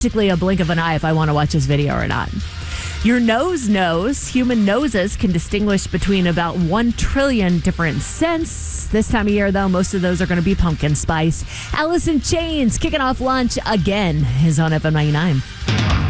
basically a blink of an eye if I want to watch this video or not. Your nose knows. Human noses can distinguish between about 1 trillion different scents. This time of year, though, most of those are going to be pumpkin spice. Alice in Chains kicking off lunch again is on FM 99.